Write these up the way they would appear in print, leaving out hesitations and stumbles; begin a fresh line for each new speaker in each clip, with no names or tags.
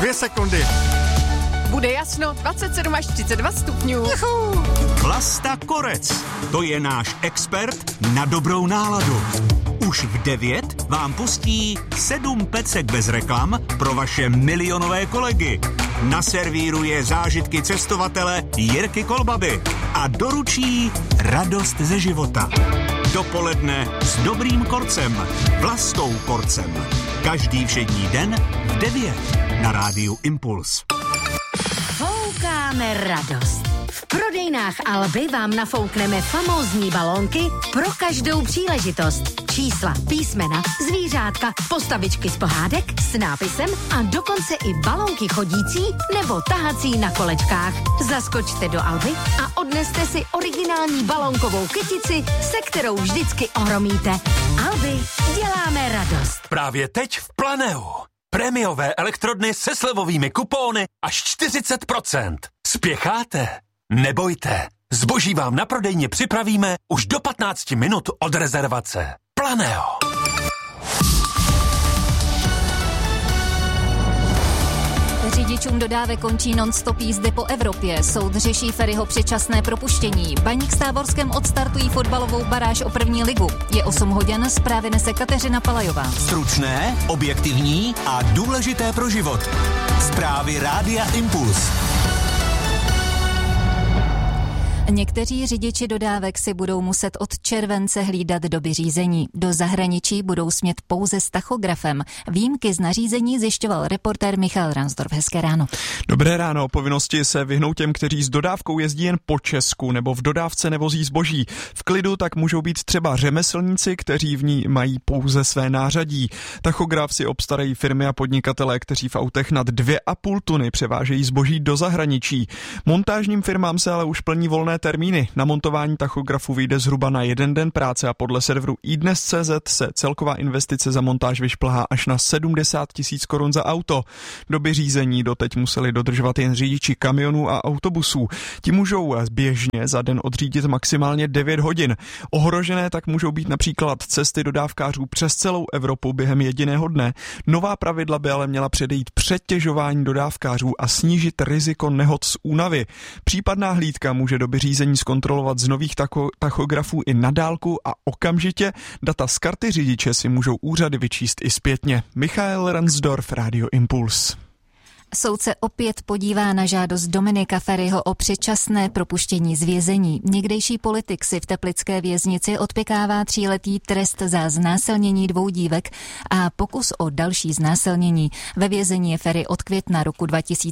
2 sekundy.
Bude jasno, 27 až 32 stupňů.
Juhu.
Vlasta Korec, to je náš expert na dobrou náladu. Už v 9 vám pustí 7 pecek bez reklam pro vaše milionové kolegy. Naservíruje zážitky cestovatele Jirky Kolbaby a doručí radost ze života. Dopoledne s dobrým Korcem, Vlastou Korcem. Každý všední den v 9 na rádiu Impuls.
Foukáme radost. V prodejnách Alby vám nafoukneme famózní balónky pro každou příležitost. Čísla, písmena, zvířátka, postavičky z pohádek s nápisem a dokonce i balónky chodící nebo tahací na kolečkách. Zaskočte do Alby a odneste si originální balónkovou kytici, se kterou vždycky ohromíte. Alby, děláme radost.
Právě teď v Planeu. Prémiové elektrodny se slevovými kupóny až 40%. Spěcháte? Nebojte. Zboží vám na prodejně připravíme už do 15 minut od rezervace. Planeo.
Řidičům dodávek končí non-stop jízdy po Evropě. Soud řeší Ferryho předčasné propuštění. Baník s Táborskem odstartují fotbalovou baráž o první ligu. Je 8 hodin, zprávy nese Kateřina Palajová.
Stručné, objektivní a důležité pro život. Zprávy Rádia Impuls.
Někteří řidiči dodávek si budou muset od července hlídat doby řízení. Do zahraničí budou smět pouze s tachografem. Výjimky z nařízení zjišťoval reportér Michal Ransdorf. Hezké ráno.
Dobré ráno. Povinnosti se vyhnou těm, kteří s dodávkou jezdí jen po Česku nebo v dodávce nevozí zboží. V klidu tak můžou být třeba řemeslníci, kteří v ní mají pouze své nářadí. Tachograf si obstarají firmy a podnikatelé, kteří v autech nad 2,5 tuny převážejí zboží do zahraničí. Montážním firmám se ale už plní volné termíny. Na montování tachografu vyjde zhruba na 1 den práce a podle serveru iDnes.cz se celková investice za montáž vyšplhá až na 70 000 korun za auto. Doby řízení doteď museli dodržovat jen řidiči kamionů a autobusů. Ti můžou běžně za den odřídit maximálně 9 hodin. Ohrožené tak můžou být například cesty dodávkářů přes celou Evropu během jediného dne. Nová pravidla by ale měla předejít přetěžování dodávkářů a snížit riziko nehod z únavy. Případná hlídka může doby řízení zkontrolovat z nových tachografů i na dálku a okamžitě data z karty řidiče si můžou úřady vyčíst i zpětně. Michal Ransdorf, Radio Impuls.
Soud se opět podívá na žádost Dominika Ferryho o předčasné propuštění z vězení. Někdejší politik si v teplické věznici odpykává 3letý trest za znásilnění 2 dívek a pokus o další znásilnění. Ve vězení je Ferry od května roku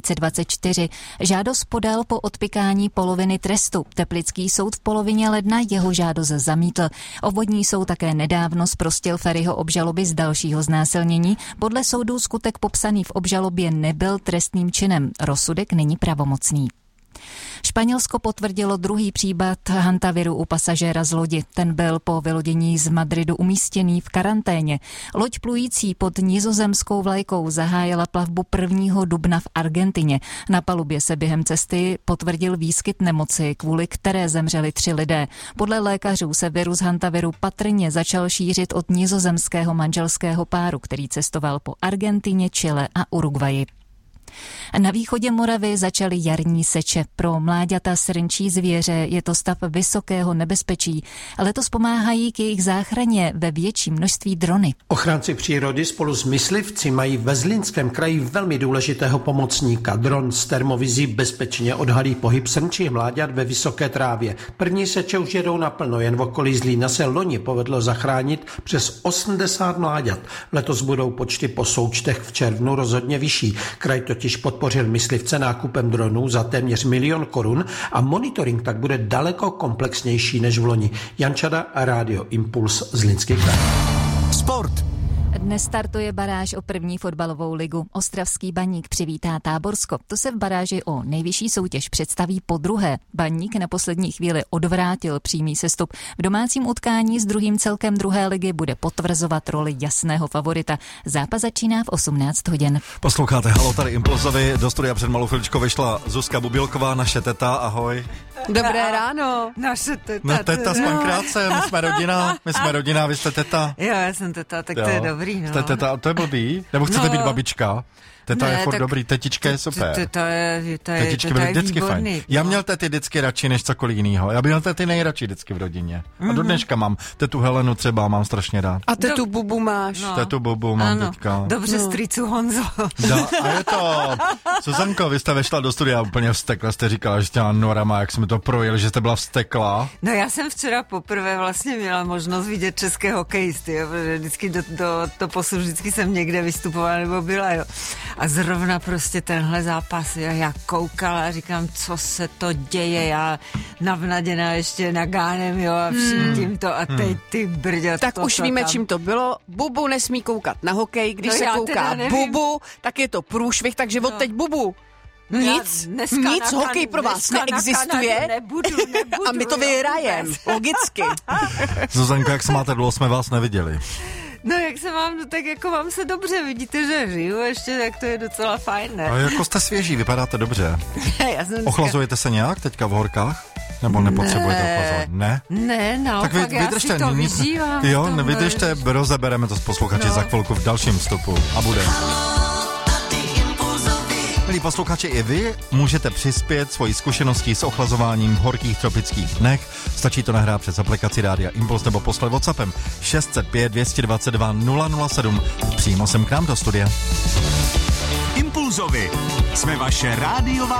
2024. Žádost podal po odpykání poloviny trestu. Teplický soud v polovině ledna jeho žádost zamítl. Obvodní soud také nedávno zprostil Ferryho obžaloby z dalšího znásilnění. Podle soudu skutek popsaný v obžalobě nebyl trestným činem. Rozsudek není pravomocný. Španělsko potvrdilo druhý případ hantaviru u pasažéra z lodi. Ten byl po vylodění z Madridu umístěný v karanténě. Loď plující pod nizozemskou vlajkou zahájila plavbu 1. dubna v Argentině. Na palubě se během cesty potvrdil výskyt nemoci, kvůli které zemřeli 3 lidé. Podle lékařů se virus hantaviru patrně začal šířit od nizozemského manželského páru, který cestoval po Argentině, Chile a Uruguayi. Na východě Moravy začaly jarní seče. Pro mláďata srnčí zvěře je to stav vysokého nebezpečí. Letos pomáhají k jejich záchraně ve větším množství drony.
Ochránci přírody spolu s myslivci mají ve Zlínském kraji velmi důležitého pomocníka. Dron s termovizí bezpečně odhalí pohyb srnčích mláďat ve vysoké trávě. První seče už jedou naplno, jen v okolí Zlína se loni povedlo zachránit přes 80 mláďat. Letos budou počty po součtech v červnu rozhodně vyšší. Kraj totiž podpořil myslivce nákupem dronů za téměř 1 000 000 korun a monitoring tak bude daleko komplexnější než v loni. Jan Čada, Radio Impuls, Zlínský kraj.
Sport.
Dnes startuje baráž o první fotbalovou ligu. Ostravský Baník přivítá Táborsko. To se v baráži o nejvyšší soutěž představí podruhé. Baník na poslední chvíli odvrátil přímý sestup. V domácím utkání s druhým celkem druhé ligy bude potvrzovat roli jasného favorita. Zápas začíná v 18 hodin.
Posloucháte Halo, tady Impulzovi. Do studia před malou chviličkou vešla Zuzka Bubilková, naše teta. Ahoj.
Dobré ráno.
Naše teta.
No teta s Pankrácem, my jsme rodina, vy jste teta.
Jo, já jsem teta, tak jo. To je dobrý, no.
Jste teta, to je blbý? Nebo chcete být babička? Teta je furt dobrý, tetička je super. Tetičky byly vždycky fajn. Já měl tety vždycky radši než cokoliv jinýho. Já bych měl tety nejradši vždycky v rodině. A do dneška mám. Tetu Helenu třeba mám strašně rád.
A tetu Bubu máš.
No. Tetu Bubu mám teďka.
Dobře, strýcu Honzo.
A je to... Suzanko, vy jste vešla do studia úplně vztekla, jste říkala, že jste měla norama, jak jsme to projeli, že jste byla vztekla.
No já jsem včera poprvé vlastně měla možnost vidět české hokejisty, jo, protože vždycky do posud vždycky jsem někde vystupovala nebo byla, jo. A zrovna prostě tenhle zápas, jo, já koukala a říkám, co se to děje, já navnaděná ještě nagánem, jo, a vším tímto a teď ty brďo.
Tak už víme, čím to bylo. Bubu nesmí koukat na hokej, když se kouká Bubu, tak je to průšvih, takže od teď Bubu. Nic, hokej pro vás neexistuje nebudu, a my to vyhrajeme, logicky.
Zuzanka, jak se máte dlouho, jsme vás neviděli.
No jak se mám, no tak jako mám se dobře, vidíte, že žiju ještě, tak to je docela fajn, ne?
A jako jste svěží, vypadáte dobře. Ochlazujete se nějak teďka v horkách? Nebo nepotřebujete ochlazovat? Ne?
Ne, naopak,
tak
já si to vyžívám.
Jo, nevydržte, rozebereme to s posluchači za chvilku v dalším vstupu a bude. Milí posluchači, i vy můžete přispět svojí zkušeností s ochlazováním v horkých tropických dnech. Stačí to nahrát přes aplikaci Rádia Impuls nebo poslat WhatsAppem 605 222 007 přímo sem k nám do studia.
Impulzovi jsme vaše rádiová